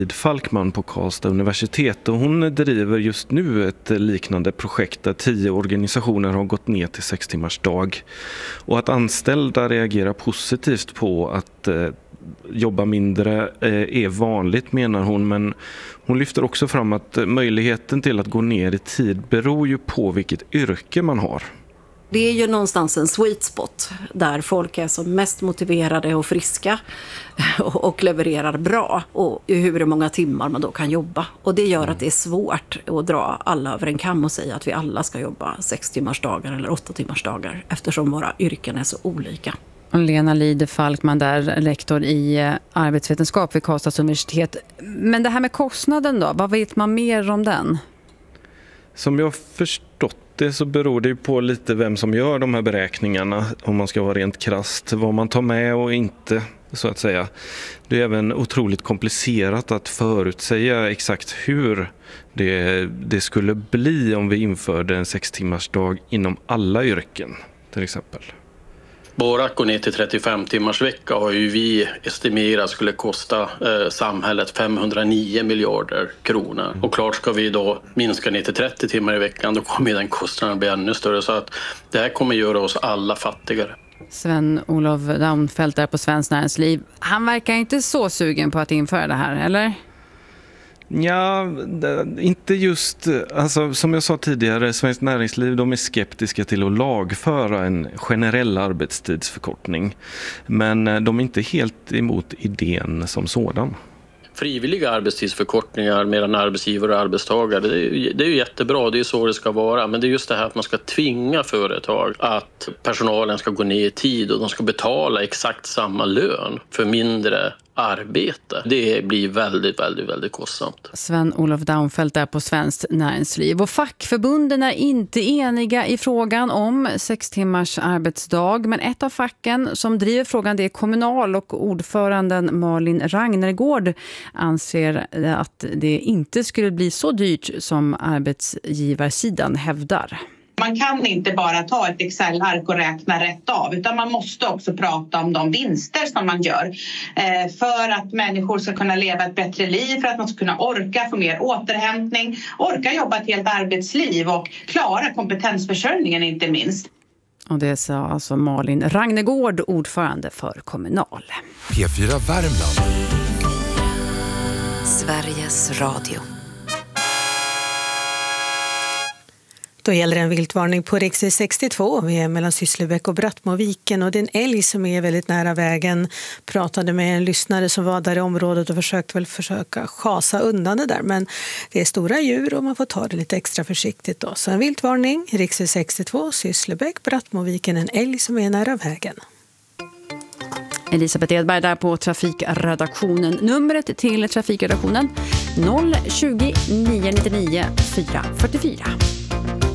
Falkman på Karlstad universitet, och hon driver just nu ett liknande projekt där 10 organisationer har gått ner till 6 timmars dag. Och att anställda reagerar positivt på att jobba mindre är vanligt, menar hon, men hon lyfter också fram att möjligheten till att gå ner i tid beror ju på vilket yrke man har. Det är ju någonstans en sweet spot där folk är som mest motiverade och friska och levererar bra, och hur många timmar man då kan jobba. Och det gör att det är svårt att dra alla över en kam och säga att vi alla ska jobba 6 timmars dagar eller 8 timmars dagar, eftersom våra yrken är så olika. Och Lena Lide Falkman där, lektor i arbetsvetenskap vid Karlstads universitet. Men det här med kostnaden då, vad vet man mer om den? Som jag förstått det så beror det ju på lite vem som gör de här beräkningarna, om man ska vara rent krasst, vad man tar med och inte, så att säga. Det är även otroligt komplicerat att förutsäga exakt hur det skulle bli om vi införde en 6 timmars dag inom alla yrken, till exempel. Bara att gå ner till 35 timmars vecka har ju vi estimerat skulle kosta samhället 509 miljarder kronor. Och klart ska vi då minska ner till 30 timmar i veckan, då kommer den kostnaden bli ännu större. Så att det här kommer göra oss alla fattigare. Sven-Olof Daunfeldt där på Svenskt Näringsliv. Han verkar inte så sugen på att införa det här, eller? Ja, inte just, alltså, som jag sa tidigare, Svenskt Näringsliv, de är skeptiska till att lagföra en generell arbetstidsförkortning. Men de är inte helt emot idén som sådan. Frivilliga arbetstidsförkortningar mellan arbetsgivare och arbetstagare, det är ju jättebra, det är så det ska vara. Men det är just det här att man ska tvinga företag att personalen ska gå ner i tid och de ska betala exakt samma lön för mindre arbete. Det blir väldigt, väldigt, väldigt kostsamt. Sven-Olof Daunfeldt är på Svenskt Näringsliv. Och fackförbunden är inte eniga i frågan om 6 timmars arbetsdag. Men ett av facken som driver frågan, det är Kommunal, och ordföranden Malin Ragnergård anser att det inte skulle bli så dyrt som arbetsgivarsidan hävdar. Man kan inte bara ta ett Excel-ark och räkna rätt av, utan man måste också prata om de vinster som man gör för att människor ska kunna leva ett bättre liv, för att man ska kunna orka få mer återhämtning, orka jobba ett helt arbetsliv och klara kompetensförsörjningen inte minst. Och det sa alltså Malin Ragnergård, ordförande för Kommunal. P4 Värmland. Sveriges Radio. Då gäller en viltvarning på riksväg 62. Vi är mellan Sysslebäck och Brattmoviken, och det är en älg som är väldigt nära vägen. Pratade med en lyssnare som var där i området och försöka schasa undan det där. Men det är stora djur och man får ta det lite extra försiktigt då. Så en viltvarning, riksväg 62, Sysslebäck, Brattmoviken, en älg som är nära vägen. Elisabeth Edberg där på trafikredaktionen. Numret till trafikredaktionen 020 999 444.